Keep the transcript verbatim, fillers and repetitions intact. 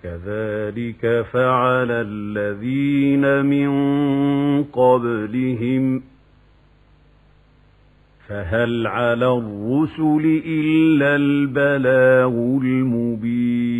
كذلك فعل الذين من قبلهم فهل على الرسل إلا البلاغ المبين